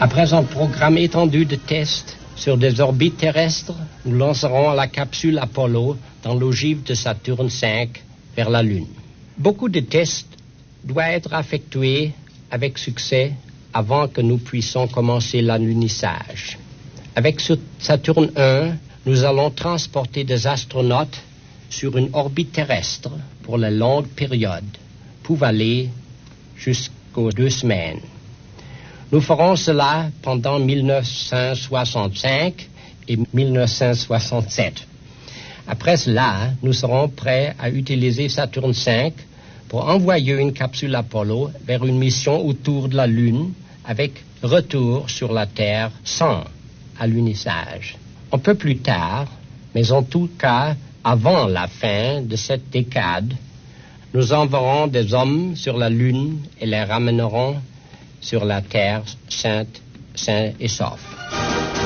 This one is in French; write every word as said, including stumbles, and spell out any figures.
Après un programme étendu de tests sur des orbites terrestres, nous lancerons la capsule Apollo dans l'ogive de Saturne cinq vers la Lune. Beaucoup de tests doivent être effectués avec succès avant que nous puissions commencer l'alunissage. Avec Saturne un, nous allons transporter des astronautes sur une orbite terrestre pour la longue période, pouvant aller jusqu'aux deux semaines. Nous ferons cela pendant mille neuf cent soixante-cinq et mille neuf cent soixante-sept. Après cela, nous serons prêts à utiliser Saturne cinq pour envoyer une capsule Apollo vers une mission autour de la Lune avec retour sur la Terre sans alunissage. Un peu plus tard, mais en tout cas avant la fin de cette décade, nous enverrons des hommes sur la Lune et les ramènerons sur la Terre sainte, sains et saufs.